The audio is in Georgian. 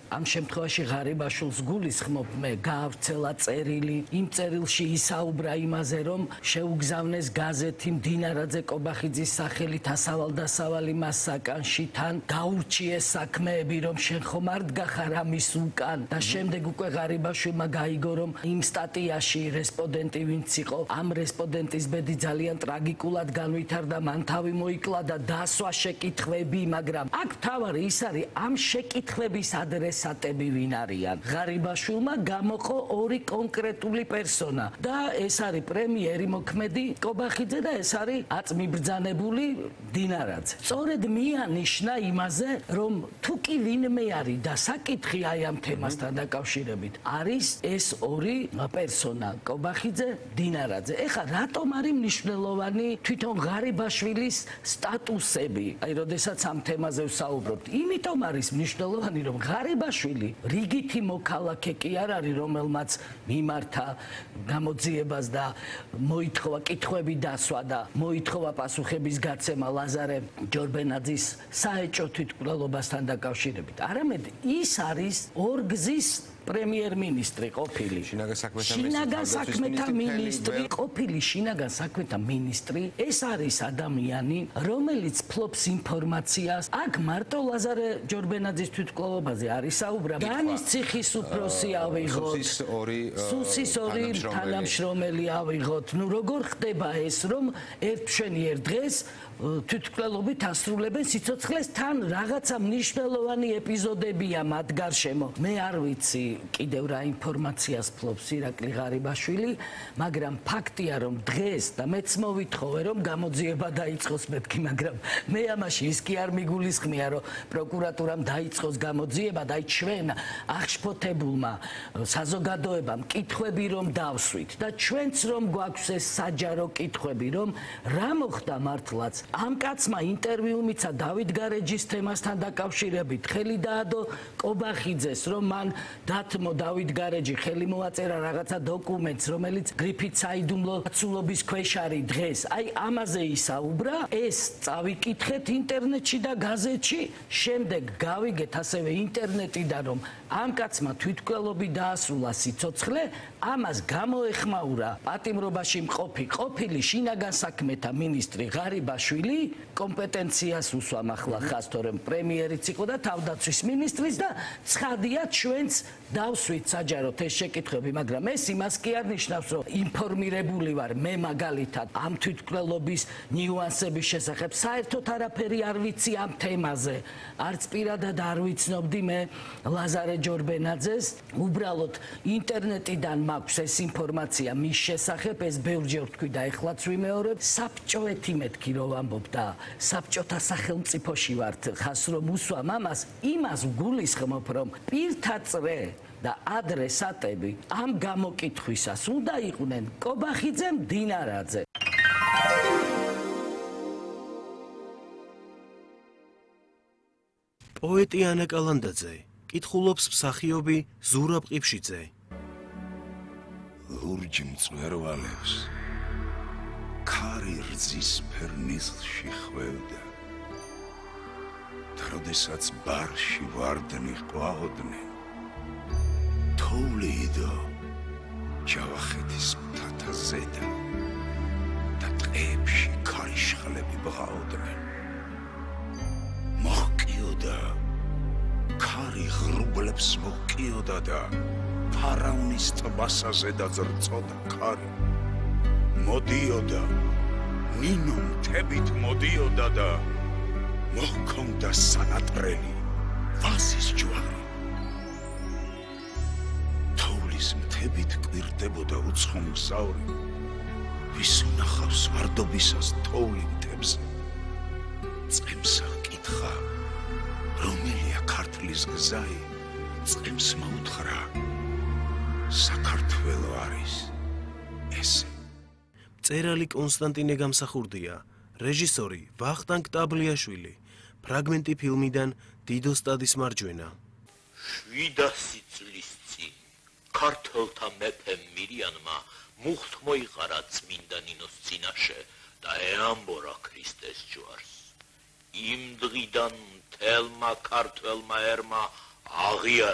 ამ შემთხვევაში ღარიბაშვილს გულისხმობ მე გაავრცელა წერილი, იმ წერილში ისაუბრა იმაზე, რომ შეუგზავნეს გაზეთი მდინარაძე კობახიძის სახელით ასავალ-დასავალი მას საკანში, თან გაურჩიეს საქმეები, რომ შენ ხომ არ დგახარ ამის უკან და შემდეგ უკვე ღარიბაშვილმა გაიგო, რომ იმ სტატიაში რესპონდენტი ვინც იყო, ამ რესპონდენტის ბედი ძალიან ტრაგიკულად განვითარდა, მან თავი მოიკლა და დასვა შეკითხვები, მაგრამ აქ თავარი ის არის, ამ შეკითხვების ადრესატები ვინ არიან. ღარიბაშვილმა გამოყო ორი კონკრეტული პერსონა და ეს არის პრემიერი მოქმედი კობახიძე და ეს არის აწმიბრძანებული დინარაძე. სწორედ მიანიშნა იმაზე, რომ თუ კი ვინმე არის და საკითხი აი ამ თემასთან დაკავშირებით არის ეს ორი პერსონა კობახიძე, დინარაძე. ეხლა რატომ არის მნიშვნელოვანი თვითონ ღარიბაშვილის სტატუსები? აი, როდესაც ამ თემაზე ვსაუბრობთ, იმიტომ არის მნიშვნელოვანი, რომ ღარიბაშვილი რიგითი მოქალაქე კი არ არის, რომელმაც მიმართა გამოძიებას და მოითხოვა კითხვები დასვა და მოითხოვა პასუხების გაცემა ლაზარე ჯორბენაძის საეჭო თვითმკვლელობასთან დაკავშირებით. არამედ ის არის ორგზის პრემიერ-მინისტრი ყოფილი. შინაგან საქმეთა მინისტრი ყოფილი შინაგან საქმეთა მინისტრი. ეს არის ადამიანი, რომელიც ფლობს ინფორმაციას. აქ მარტო ლაზარე ჯორბენაძის თვითმკვლელობაზე არის საუბარი. განის ციხის უფროსი ავიღოთ. სუსის ორი თანამშრომელი ავიღოთ. ნუ როგორ ხდება ეს, რომ ერთშვენიერ დღეს თვითმკვლელობით ასრულებენ სიცოცხლეს, თან რაღაცა მნიშვნელოვანი ეპიზოდებია მათ გარშემო. მე არ ვიცი კიდევ რა ინფორმაციას ფლობს ირაკლი ღარიბაშვილი, მაგრამ ფაქტია, რომ დღეს და მეც მოვითხოვე, რომ გამოძიება დაიწყოს მეთქი, მაგრამ მე ამაში ის კი არ მიგულისხმია, რომ პროკურატურამ დაიწყოს გამოძიება და აი ჩვენ აღშფოთებულმა საზოგადოებამ კითხვები რომ დავსვით და ჩვენც რომ გვაქვს ეს საჯარო კითხვები, რომ რა მოხდა მართლაც ამ კაცმა ინტერვიუ მიცა დავით გარეჯის თემასთან დაკავშირებით, ხელი დაადო კობახიძეს, რომ მან დათმო დავით გარეჯი, ხელი მოაწერა რაღაცა დოკუმენტს, რომელიც გრიფით საიდუმლო ცულობის ქვეშ არის დღეს. აი ამაზე ისაუბრა, ეს წავიკითხეთ ინტერნეტში და გაზეთში, შემდეგ გავიგეთ ასევე ინტერნეტიდან, რომ ამ კაცმა თვითმკვლელობით დაასრულა სიცოცხლე, ამას გამოეხმაურა პატიმრობაში მყოფი ყოფილი შინაგან საქმეთა მინისტრი ღარიბაშვილი, კომპეტენციას უსვამ ახლა ხას, თორემ პრემიერიც იყო და თავდაცვის მინისტრის და ცხადია ჩვენც დავსვით საჯაროდ ეს შეკითხვები, მაგრამ ეს იმას კი არ ნიშნავს, რომ ინფორმირებული ვარ მე მაგალითად ამ თვითმკვლელობის ნიუანსების შესახებ. საერთოდ არაფერი არ ვიცი ამ თემაზე. არც პირადად არ ვიცნობდი მე ლაზარე ჯორბენაძეს. უბრალოდ ინტერნეტიდან მაქვს ეს ინფორმაცია მის შესახებ, ეს ბევრჯერ ვთქვი და ეხლაც ვიმეორებ. საბჭოეთი მეთქი რომ ვამბობ და საბჭოთა სახელმწიფოში ვართ, ხას რომ უსვამ ამას, იმას ვგულისხმობ, რომ პირთა წრე და ადრესატები ამ გამოკითხვისას უნდა იყვნენ კობახიძე, დინარაძე. პოეტი ანა კალანდაძე კითხულობს მსახიობი ზურაბ ყიფშიძე. ლურჯ მწვერვალებს ქარი რძის ფერნისლში ხვევდა და როდესაც ბარში ვარდნი ყვაოდნენ, თოვლიდო ჯავახეთის მთათა ზედა და ტყეებში ქარიშხლები ბღაოდნენ. მოჰკიოდა ქარი ღრუბლებს მოჰკიოდა და ფარავნის ტბასაზე დაძრწოდა ქარი. მოდიოდა ნინო მთებით მოდიოდა და მოჰქონდა სანატრელი ვაზის ჯვარი. თოვლის მთებით კვირდებოდა უცხო მგზავრი, ვის უნახავს ვარდობისას თოვლი მთებზე. წყემსა კითხა, რომელია ქართლის გზაი, წყემს მოუთხრა, საქართველო არის ესე. მწერალი კონსტანტინე გამსახურდია, რეჟისორი ვახტანგ ტაბლიაშვილი, ფრაგმენტი ფილმიდან დიდოსტადის მარჯვენა. 700 წლის წინ ქართველთა მეფემ მირიანმა მუხთ მოიყარა წმინდა ნინოს წინაშე და ეამბორა ქრისტეს ჯვარს. იმ დღიდან მთელმა ქართველმა ერმა აღიარა